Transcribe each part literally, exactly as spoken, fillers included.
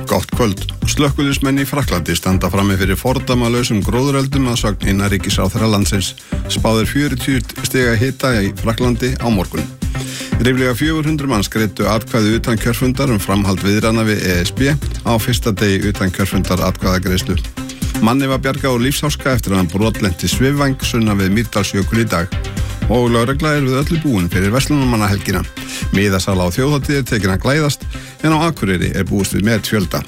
Gott kvöld. Slökkviliðsmenn í Frakklandi standa frammi fyrir fordæmalausum gróðureldum að sögn innanríkisráðherra landsins. Spáð er fjörutíu stiga hita í Frakklandi á morgun. Ríflega fjögur hundruð manns greiddu atkvæði utan kjörfundar um framhald viðræðna við E S B á fyrsta degi utan kjörfundar atkvæðagreiðslu. Manni var bjargað úr lífsháska eftir að hann brotlenti svifvæng sunnan við Mýrdalsjökul í dag. Og lögregla er við öllu búin fyrir verslunarmannahelgina. Miðasala á þjóðhátíð er tekin að glæðast en á Akureyri er búist við met fjölda.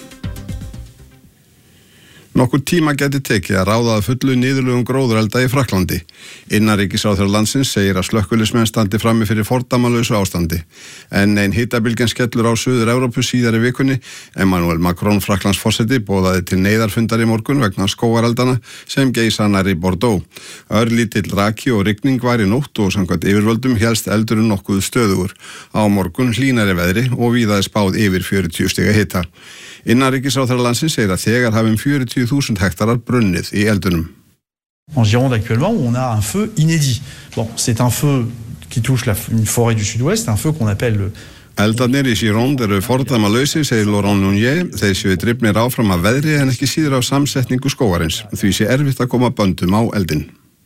Nokkur tíma geti tekið að ráða að fullu niðurlögum gróðurelda í Frakklandi. Innanríkisráðherra landsins segir að slökkviliðsmenn standi frammi fyrir fordæmalausu ástandi. En ein hitabylgjan skellur á Suður-Evrópu síðar í vikunni. Emmanuel Macron, Frakklandsforseti, boðaði til neyðarfundar í morgun vegna skógareldana sem geisa nærri Bordeaux. Örlítill raki og rigning var í nótt og samkvæmt yfirvöldum hélst eldurinn nokkuð stöðugur. Á morgun hlýnari veðri og víða er spáð yfir fjörutíu stiga hita. Innanríkisráðherra landsins segir að þegar hafi um fjörutíu þúsund hektarar brunnið í eldunum. En Gironde actuellement, on a un feu inédit. Bon, c'est un feu qui touche la, une forêt du sud-ouest, un feu qu'on appelle le... Eldarnir í Gironde eru fordæmalausi, segir Laurent Nunez. Þeir séu drifnir áfram af veðri en ekki síður á samsetningu skógarins. Því sé erfitt að koma böndum á eldin.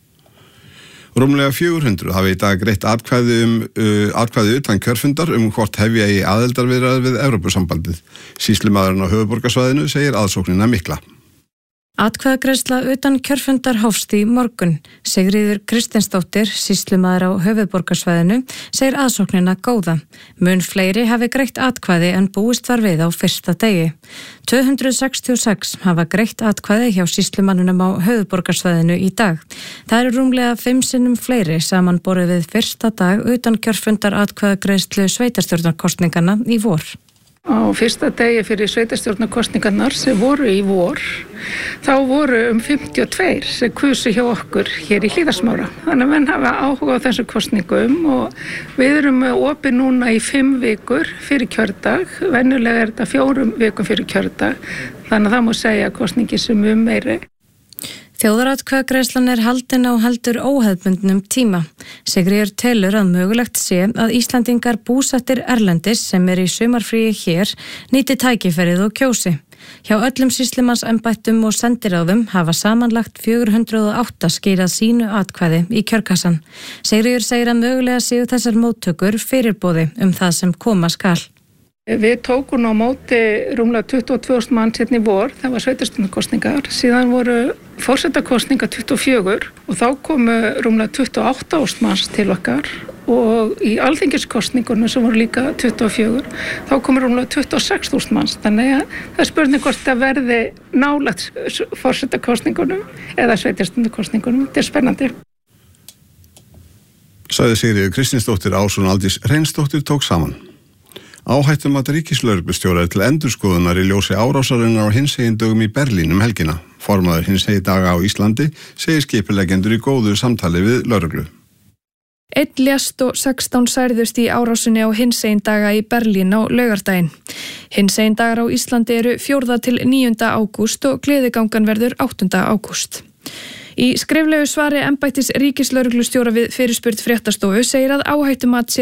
Rúmlega fjögur hundruð hafi í dag greitt atkvæði, um, uh, atkvæði utan kjörfundar um hvort hefja í aðildarviðræður við Evrópusambandið. Sýslumaðurinn á höfuðborgarsvæðinu segir aðsóknina mikla. Atkvæðagreiðsla utan kjörfundar hófst í morgun. Sigríður Kristinsdóttir, sýslumaður á höfuðborgarsvæðinu, segir aðsóknina góða. Mun fleiri hafi greitt atkvæði en búist var við á fyrsta degi. tvö hundruð sextíu og sex hafa greitt atkvæði hjá sýslumannunum á höfuðborgarsvæðinu í dag. Það eru rúmlega fimm sinnum fleiri samanborið við fyrsta dag utan kjörfundar atkvæðagreiðslu sveitarstjórnarkosninganna í vor. Á fyrsta degi fyrir sveitarstjórnarkosningarnar sem voru í vor, þá voru um fimmtíu og tvö sem kusu hjá okkur hér í Hlíðarsmára. Þannig að menn hafa áhuga á þessum kosningum og við erum opið núna í fimm vikur fyrir kjördag. Venjulega er þetta fjórum vikum fyrir kjördag, þannig að það má segja að kosningi sem um meiri. Þjóðaratkvæðagreiðslan er haldin á heldur óhefðbundnum tíma. Sigríður telur að mögulegt sé að Íslandingar búsettir erlendis sem er í sumarfríi hér nýti tækifærið og kjósi. Hjá öllum sýslumannsembættum og sendiráðum hafa samanlagt fjögur hundruð og átta skilað sínu atkvæði í kjörkassan. Sigríður segir að mögulega séu þessar móttökur fyrirboði um það sem koma skal. Við tókum á móti rúmlega tuttugu og tvö þúsund manns hérna í vor, það var sveitarstjórnarkosningar, síðan voru forsetakosningar tuttugu og fjögur og þá komu rúmlega tuttugu og átta þúsund manns til okkar og í alþingiskosningunum sem voru líka tuttugu og fjögur, þá komu rúmlega tuttugu og sex þúsund manns, þannig að það er spurning hvort það verði nálægt forsetakosningunum eða sveitarstjórnarkosningunum, þetta er spennandi. Sagði Sigríður Kristinsdóttir. Ásrún Aldís Reynsdóttir tók saman. Áhættum að ríkislögreglustjóra til endurskoðunar í ljósi árásarinnar á hinsegin dögum í Berlín um helgina. Formaður hinsegin daga á Íslandi segir skipuleggjendur í góðu samtali við lögreglu. Einn lést og sextán særðust í árásinni á hinsegin daga í Berlín á laugardaginn. Hinsegin dagar á Íslandi eru fjórða til níunda ágúst og gleðigangan verður áttunda ágúst. Í skriflegu svari embættis ríkislögreglustjóra við fyrirspurn fréttastofu segir að áhættumat sé